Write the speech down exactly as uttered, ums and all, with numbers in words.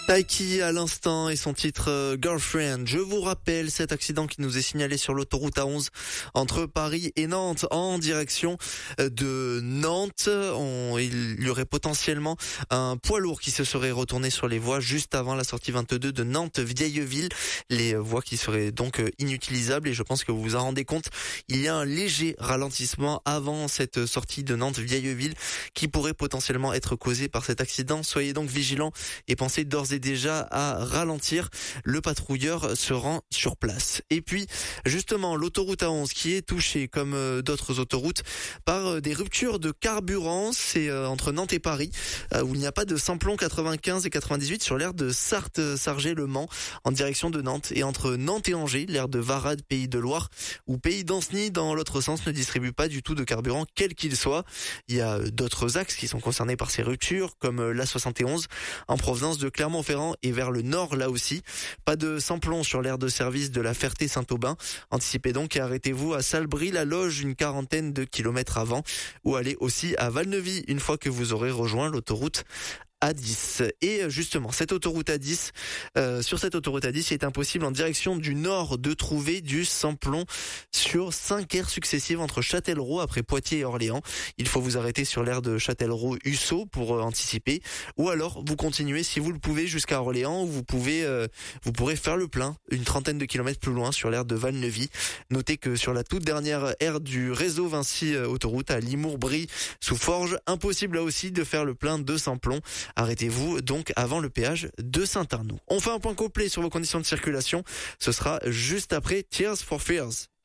Taiki à l'instant et son titre euh, Girlfriend. Je vous rappelle cet accident qui nous est signalé sur l'autoroute A onze entre Paris et Nantes en direction euh, de Nantes. On, il y aurait potentiellement un poids lourd qui se serait retourné sur les voies juste avant la sortie vingt-deux de Nantes-Vieilleville. Les voies qui seraient donc euh, inutilisables et je pense que vous vous en rendez compte. Il y a un léger ralentissement avant cette sortie de Nantes-Vieilleville qui pourrait potentiellement être causé par cet accident. Soyez donc vigilants et pensez d'ores et déjà à ralentir. Le patrouilleur se rend sur place. Et puis, justement, l'autoroute A onze qui est touchée, comme euh, d'autres autoroutes, par euh, des ruptures de carburant. C'est euh, entre Nantes et Paris, euh, où il n'y a pas de samplon quatre-vingt-quinze et quatre-vingt-dix-huit sur l'aire de Sarthe-Sargé-Le Mans, en direction de Nantes. Et entre Nantes et Angers, l'aire de Varade, Pays de Loire, ou Pays d'Anceny, dans l'autre sens, ne distribue pas du tout de carburant, quel qu'il soit. Il y a d'autres axes qui sont concernés par ces ruptures, comme l'A soixante et onze, en provenance de Clermont-Ferrand et vers le nord là aussi. Pas de samplon sur l'aire de service de la Ferté-Saint-Aubin. Anticipez donc et arrêtez-vous à Salbris-la-Loge une quarantaine de kilomètres avant, ou allez aussi à Valneuvy une fois que vous aurez rejoint l'autoroute A dix. Et justement, cette autoroute A dix, euh, sur cette autoroute A dix, il est impossible en direction du nord de trouver du samplon sur cinq aires successives entre Châtellerault après Poitiers et Orléans. Il faut vous arrêter sur l'aire de Châtellerault-Hussot pour euh, anticiper, ou alors vous continuez si vous le pouvez jusqu'à Orléans, où vous pouvez, euh, vous pourrez faire le plein une trentaine de kilomètres plus loin sur l'aire de Valneuvy. Notez que sur la toute dernière aire du réseau Vinci euh, autoroute à Limours-Brie sous Forges, impossible là aussi de faire le plein de samplon. Arrêtez-vous donc avant le péage de Saint-Arnoux. On fait un point complet sur vos conditions de circulation. Ce sera juste après Tears for Fears.